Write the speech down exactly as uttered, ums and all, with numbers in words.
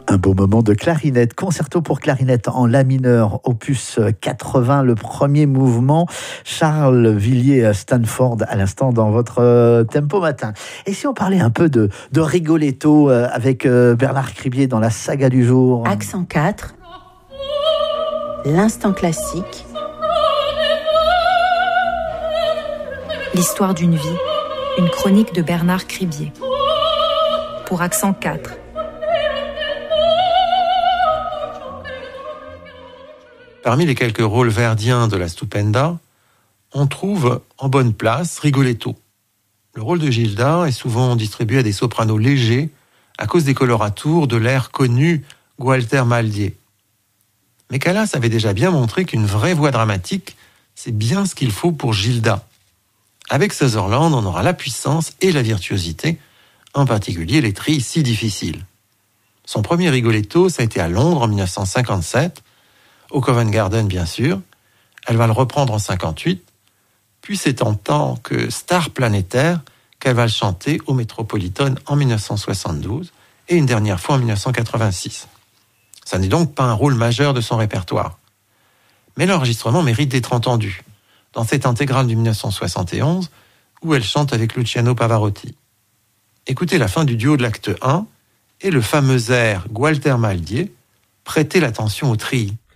Un beau moment de clarinette, concerto pour clarinette en la mineur, opus quatre-vingts, le premier mouvement. Charles Villiers Stanford à l'instant dans votre Tempo Matin. Et si on parlait un peu de, de Rigoletto avec Bernard Cribier dans la saga du jour? Accent quatre, l'instant classique, l'histoire d'une vie, une chronique de Bernard Cribier. Pour Accent quatre. Parmi les quelques rôles verdiens de la Stupenda, on trouve en bonne place Rigoletto. Le rôle de Gilda est souvent distribué à des sopranos légers à cause des coloratours de l'air connu Gualter Maldier. Mais Callas avait déjà bien montré qu'une vraie voix dramatique, c'est bien ce qu'il faut pour Gilda. Avec Sutherland, on aura la puissance et la virtuosité, en particulier les trilles si difficiles. Son premier Rigoletto, ça a été à Londres en dix-neuf cent cinquante-sept, au Covent Garden bien sûr. Elle va le reprendre en cinquante-huit, puis c'est en tant que star planétaire qu'elle va le chanter au Metropolitan en dix-neuf cent soixante-douze et une dernière fois en dix-neuf cent quatre-vingt-six. Ça n'est donc pas un rôle majeur de son répertoire. Mais l'enregistrement mérite d'être entendu, dans cette intégrale du dix-neuf cent soixante et onze où elle chante avec Luciano Pavarotti. Écoutez la fin du duo de l'acte un et le fameux air Gualter Maldier, prêtez l'attention au trilles.